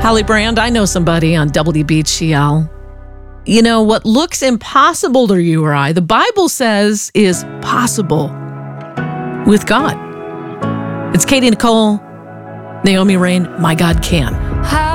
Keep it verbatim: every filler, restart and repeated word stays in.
Holly Brand, I know somebody on W D B H L. You know, what looks impossible to you or I, the Bible says is possible with God. It's Katie Nicole, Naomi Rain, My God Can.